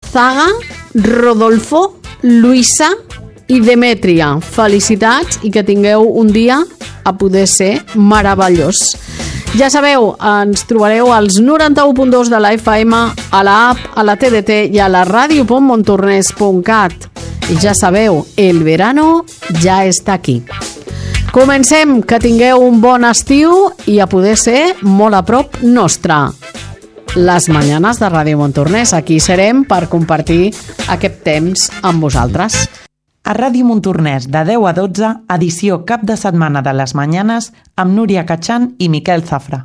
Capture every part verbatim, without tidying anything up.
Zaga, Rodolfo, Luisa i Demetria. Felicitats i que tingueu un dia a poder ser meravellós. Ja sabeu, ens trobareu als noranta-u punt dos de la F M, a la app, a la T D T i a la ràdio punt montornès punt cat. I ja sabeu, el verano ja està aquí. Comencem, que tingueu un bon estiu i a poder ser molt a prop nostre. Les mañanes de Ràdio Montornès, aquí serem per compartir aquest temps amb vosaltres. A Ràdio Montornès, de deu a dotze, edició cap de setmana de les Mañanes, amb Núria Catxan i Miquel Zafra.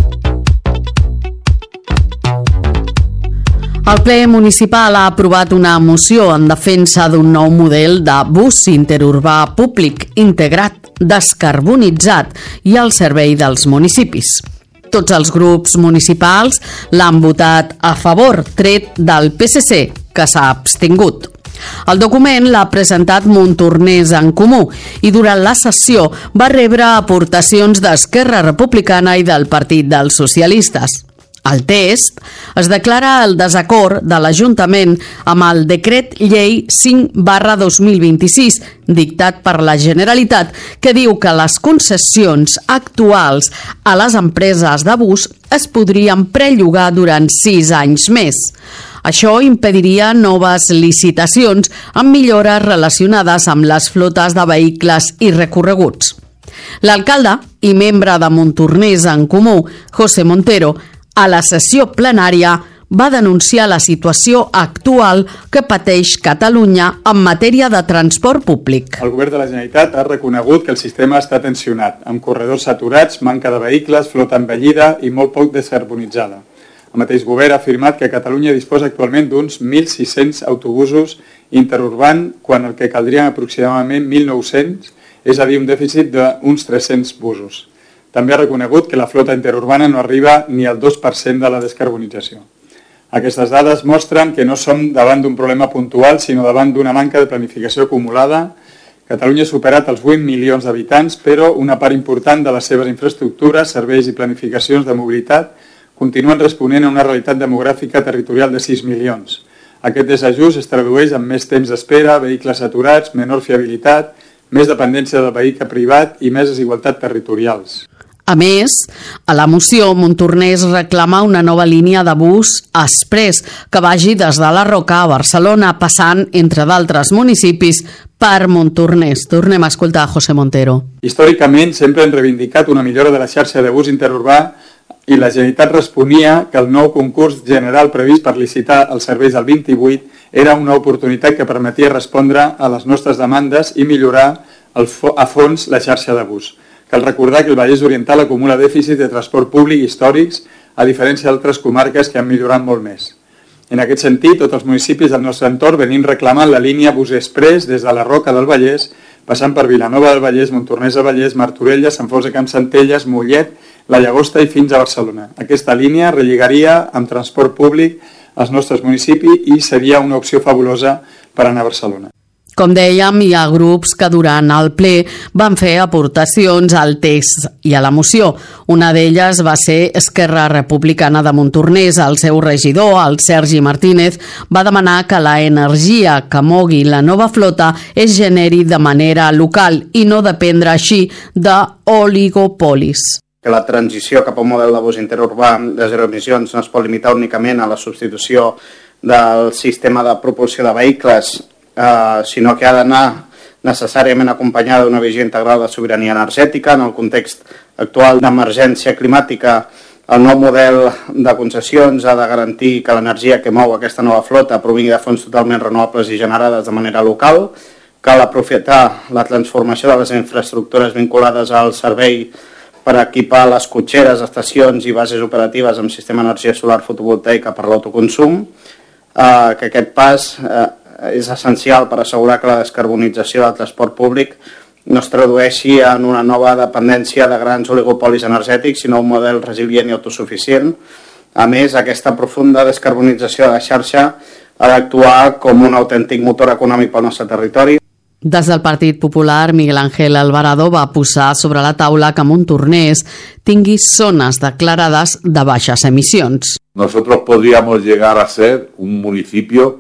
El ple municipal ha aprovat una moció en defensa d'un nou model de bus interurbà públic integrat, descarbonitzat i al servei dels municipis. Tots els grups municipals l'han votat a favor, tret del P S C, que s'ha abstingut. El document l'ha presentat Montornès en Comú i durant la sessió va rebre aportacions d'Esquerra Republicana i del Partit dels Socialistes. Al text es declara el desacord de l'Ajuntament amb el decret llei cinc barra dos mil vint-i-sis dictat per la Generalitat, que diu que les concessions actuals a les empreses de bus es podrien prellogar durant sis anys més. Això impediria noves licitacions amb millores relacionades amb les flotes de vehicles i recorreguts. L'alcalde i membre de Montornès en Comú, José Montero, a la sessió plenària va denunciar la situació actual que pateix Catalunya en matèria de transport públic. El govern de la Generalitat ha reconegut que el sistema està tensionat, amb corredors saturats, manca de vehicles, flota envellida i molt poc descarbonitzada. El mateix govern ha afirmat que Catalunya disposa actualment d'uns mil sis-cents autobusos interurbans, quan el que caldrien aproximadament mil nou-cents, és a dir, un dèficit d'uns tres-cents busos. També ha reconegut que la flota interurbana no arriba ni al dos per cent de la descarbonització. Aquestes dades mostren que no som davant d'un problema puntual, sinó davant d'una manca de planificació acumulada. Catalunya ha superat els vuit milions d'habitants, però una part important de les seves infraestructures, serveis i planificacions de mobilitat continuen responent a una realitat demogràfica territorial de sis milions. Aquest desajust es tradueix en més temps d'espera, vehicles saturats, menor fiabilitat, més dependència del vehicle privat i més desigualtat territorials. A més, a la moció Montornès reclama una nova línia de bus express que vagi des de la Roca a Barcelona, passant, entre d'altres municipis, per Montornès. Tornem a escoltar José Montero. Històricament sempre hem reivindicat una millora de la xarxa de bus interurbà i la Generalitat responia que el nou concurs general previst per licitar els serveis del vint-i-vuit era una oportunitat que permetia respondre a les nostres demandes i millorar a fons la xarxa de bus. Cal recordar que el Vallès Oriental acumula dèficits de transport públic històrics, a diferència d'altres comarques que han millorat molt més. En aquest sentit, tots els municipis del nostre entorn venim reclamant la línia Bus Express des de la Roca del Vallès, passant per Vilanova del Vallès, Montornès del Vallès, Martorelles, Sant Fos de Campsentelles, Mollet, la Llagosta i fins a Barcelona. Aquesta línia relligaria amb transport públic als nostres municipis i seria una opció fabulosa per anar a Barcelona. Com dèiem, hi ha grups que durant el ple van fer aportacions al text i a la moció. Una d'elles va ser Esquerra Republicana de Montornès. El seu regidor, el Sergi Martínez, va demanar que la energia que mogui la nova flota es generi de manera local i no dependre així d'oligopolis. Que la transició cap a un model de bus interurbà de zero emissions no es pot limitar únicament a la substitució del sistema de propulsió de vehicles, Uh, sinó que ha d'anar necessàriament acompanyada d'una visió integral de sobirania energètica. En el context actual d'emergència climàtica, el nou model de concessions ha de garantir que l'energia que mou aquesta nova flota provingui de fonts totalment renovables i generades de manera local. Cal aprofitar la transformació de les infraestructures vinculades al servei per equipar les cotxeres, estacions i bases operatives amb sistema d'energia solar fotovoltaica per l'autoconsum, uh, que aquest pas uh, és essencial per assegurar que la descarbonització del transport públic no es tradueixi en una nova dependència de grans oligopolis energètics, sinó un model resilient i autosuficient. A més, aquesta profunda descarbonització de la xarxa ha d'actuar com un autèntic motor econòmic pel nostre territori. Des del Partit Popular, Miguel Ángel Alvarado va posar sobre la taula que Montornès tingui zones declarades de baixes emissions. Nosotros podríamos llegar a ser un municipio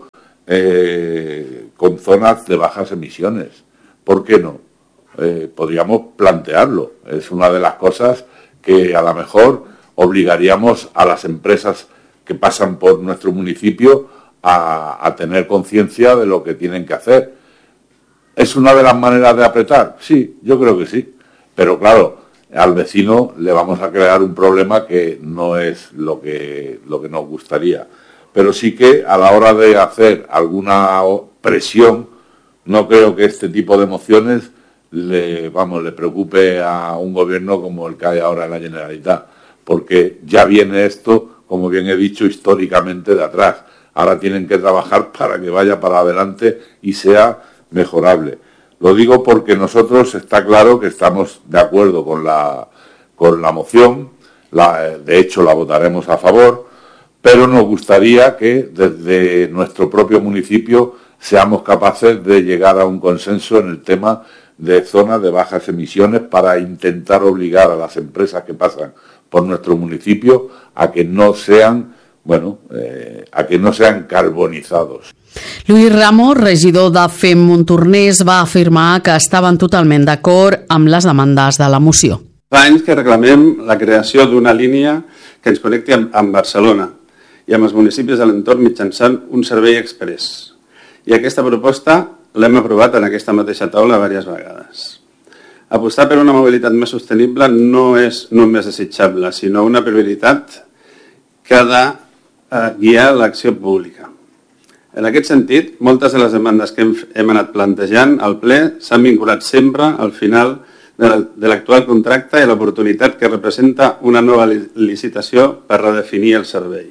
eh, con zonas de bajas emisiones. ¿Por qué no? Eh, podríamos plantearlo. Es una de las cosas que a lo mejor obligaríamos a las empresas que pasan por nuestro municipio a, a tener conciencia de lo que tienen que hacer. ¿Es una de las maneras de apretar? Sí, yo creo que sí. Pero claro, al vecino le vamos a crear un problema que no es lo que, lo que nos gustaría. Pero sí que a la hora de hacer alguna presión, no creo que este tipo de mociones le, vamos, le preocupe a un gobierno como el que hay ahora en la Generalitat, porque ya viene esto, como bien he dicho, históricamente de atrás. Ahora tienen que trabajar para que vaya para adelante y sea mejorable. Lo digo porque nosotros está claro que estamos de acuerdo con la, con la moción, la, de hecho la votaremos a favor, pero nos gustaría que desde nuestro propio municipio seamos capaces de llegar a un consenso en el tema de zonas de bajas emisiones para intentar obligar a las empresas que pasan por nuestro municipio a que no sean, bueno, eh, a que no sean carbonizados. Lluís Ramos, regidor de FEM Montornès, va afirmar que estaven totalment d'acord amb les demandes de la moció. Fa anys que reclamem la creació d'una línia que ens connecti amb, amb Barcelona i amb els municipis de l'entorn mitjançant un servei express. I aquesta proposta l'hem aprovat en aquesta mateixa taula diverses vegades. Apostar per una mobilitat més sostenible no és només desitjable, sinó una prioritat que ha de eh, guiar l'acció pública. En aquest sentit, moltes de les demandes que hem, hem anat plantejant al ple s'han vinculat sempre al final de l'actual contracte i l'oportunitat que representa una nova licitació per redefinir el servei.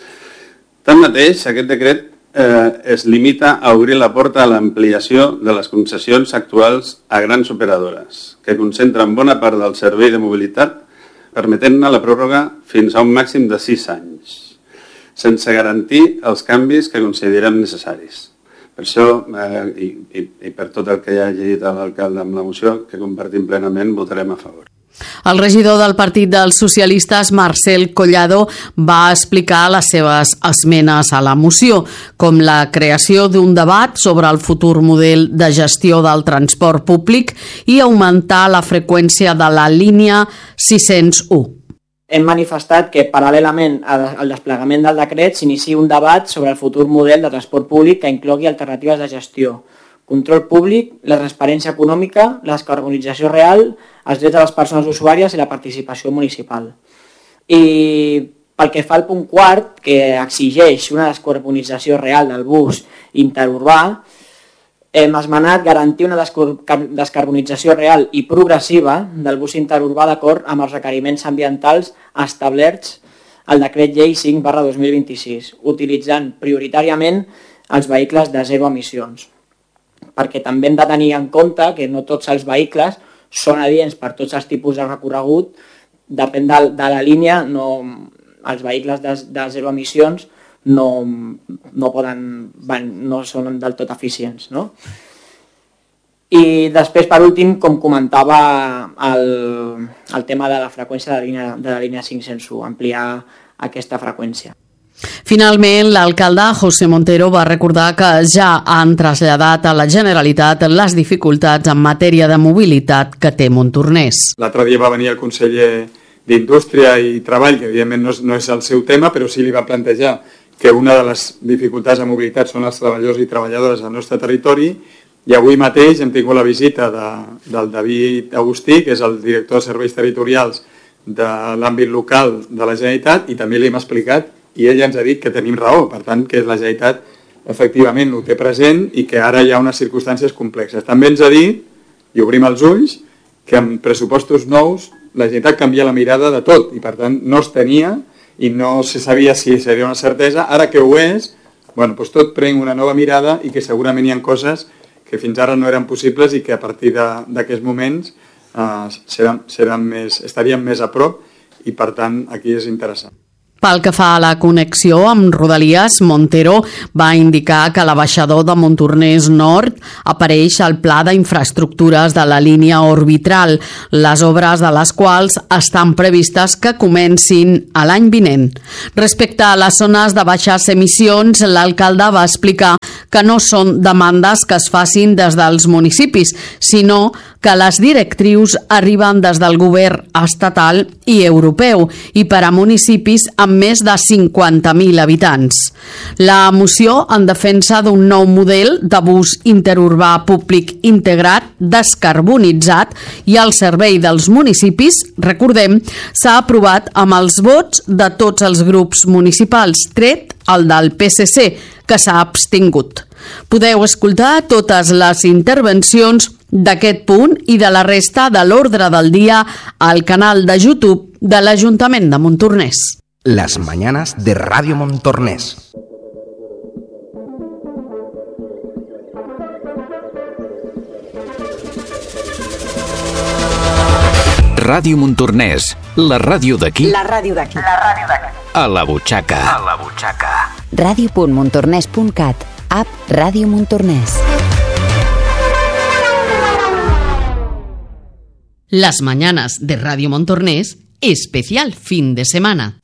Tanmateix, aquest decret eh, es limita a obrir la porta a l'ampliació de les concessions actuals a grans operadores, que concentren bona part del servei de mobilitat, permetent-ne la pròrroga fins a un màxim de sis anys, sense garantir els canvis que considerem necessaris. Per això, eh, i, i, i per tot el que ja ha llegit l'alcalde amb la moció, que compartim plenament, votarem a favor. El regidor del Partit dels Socialistes, Marcel Collado, va explicar les seves esmenes a la moció, com la creació d'un debat sobre el futur model de gestió del transport públic i augmentar la freqüència de la línia sis-cents u. Hem manifestat que, paral·lelament al desplegament del decret, s'inicia un debat sobre el futur model de transport públic que inclogui alternatives de gestió, control públic, la transparència econòmica, la descarbonització real, els drets de les persones usuàries i la participació municipal. I pel que fa al punt quart, que exigeix una descarbonització real del bus interurbà, hem esmenat garantir una descarbonització real i progressiva del bus interurbà d'acord amb els requeriments ambientals establerts al decret llei cinc barra dos mil vint-i-sis, utilitzant prioritàriament els vehicles de zero emissions. Perquè també hem de tenir en compte que no tots els vehicles són adients per tots els tipus de recorregut, depèn de, de la línia, no, els vehicles de, de zero emissions no, no, poden, no són del tot eficients. No? I després, per últim, com comentava el, el tema de la freqüència de la línia, de la línia cinc-cents u, ampliar aquesta freqüència. Finalment, l'alcalde José Montero va recordar que ja han traslladat a la Generalitat les dificultats en matèria de mobilitat que té Montornès. L'altre dia va venir el conseller d'Indústria i Treball, que evidentment no és, no és el seu tema, però sí li va plantejar que una de les dificultats de mobilitat són els treballadors i treballadores del nostre territori, i avui mateix hem tingut la visita de, del David Agustí, que és el director de serveis territorials de l'àmbit local de la Generalitat, i també li hem explicat, i ell ens ha dit que tenim raó, per tant, que la Generalitat efectivament ho té present i que ara hi ha unes circumstàncies complexes. També ens ha dit, i obrim els ulls, que amb pressupostos nous la Generalitat canvia la mirada de tot, i per tant no es tenia i no se sabia si seria una certesa. Ara que ho és, bueno, doncs tot pren una nova mirada i que segurament hi ha coses que fins ara no eren possibles i que a partir d'aquests moments eh, seran, seran més, estaríem més a prop i per tant aquí és interessant. Pel que fa a la connexió amb Rodalies, Montero va indicar que l'abaixador de Montornès Nord apareix al pla d'infraestructures de la línia orbital, les obres de les quals estan previstes que comencin a l'any vinent. Respecte a les zones de baixes emissions, l'alcalde va explicar que no són demandes que es facin des dels municipis, sinó que les directrius arriben des del govern estatal i europeu i per a municipis amb més de cinquanta mil habitants. La moció en defensa d'un nou model de bus interurbà públic integrat, descarbonitzat i al servei dels municipis, recordem, s'ha aprovat amb els vots de tots els grups municipals, tret el del P S C, que s'ha abstingut. Podeu escoltar totes les intervencions d'aquest punt i de la resta de l'ordre del dia al canal de YouTube de l'Ajuntament de Montornès. Las mañanas de Radio Montornès. Ràdio Montornès, la ràdio d'aquí. La ràdio d'aquí. La ràdio d'aquí. A la butxaca. A la butxaca. ràdio punt montornès punt cat, app Ràdio Montornès. Las mañanas de Radio Montornès, especial fin de semana.